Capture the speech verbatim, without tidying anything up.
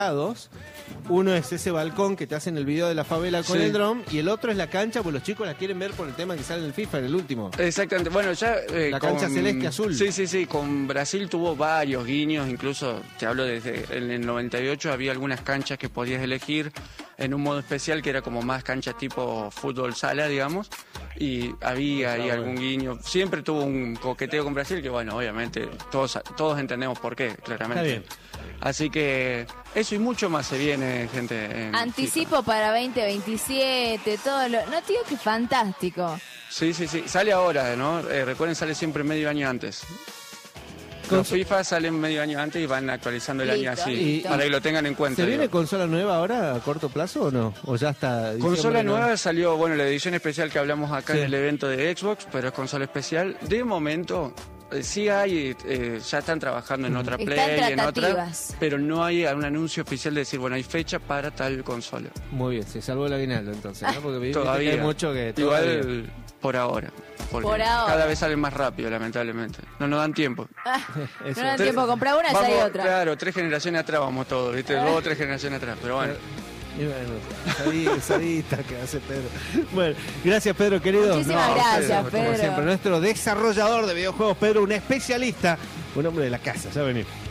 Uno es ese balcón que te hacen el video de la favela con Sí. el dron, y el otro es la cancha, pues los chicos la quieren ver por el tema que sale en el FIFA, en el último. Exactamente, bueno, ya... eh, La con- cancha celeste azul. Sí, sí, sí, con Brasil tuvo varios guiños, incluso te hablo desde en el noventa y ocho había algunas canchas que podías elegir en un modo especial que era como más canchas tipo fútbol sala, digamos, y había ahí bueno. algún guiño. Siempre tuvo un coqueteo con Brasil que, bueno, obviamente todos, todos entendemos por qué, claramente. Está bien. Así que eso y mucho más se viene, gente. en Anticipo FIFA. para veinte veintisiete, todo lo... No, tío, que fantástico. Sí, sí, sí. Sale ahora, ¿no? Eh, recuerden, sale siempre medio año antes. Con- Los FIFA salen medio año antes y van actualizando el año Listo, así, listo. para que lo tengan en cuenta. ¿Se viene digo. consola nueva ahora a corto plazo o no? ¿O ya está? Consola diciembre, no? nueva salió, bueno, la edición especial que hablamos acá Sí. en el evento de Xbox, pero es consola especial. De momento, eh, sí hay, eh, ya están trabajando en otra Está en Play, en otra, tratativas. pero no hay un anuncio oficial de decir, bueno, hay fecha para tal consola. Muy bien, se salvó el aguinaldo entonces, ¿no? Porque viste Todavía. que hay mucho que... todavía. Igual, por ahora. Porque Por ahora. cada vez salen más rápido, lamentablemente. No nos dan tiempo. Ah, Eso. no da Tres- tiempo a comprar una, ya Vamos, hay otra. Claro, tres generaciones atrás vamos todos, ¿viste? Dos o tres generaciones atrás, pero bueno. Y bueno, sabí- sabista que hace Pedro. Bueno, gracias Pedro, querido. Muchísimas No, gracias, ustedes, como Pedro. Como siempre, nuestro desarrollador de videojuegos, Pedro, un especialista, un hombre de la casa, ya venimos.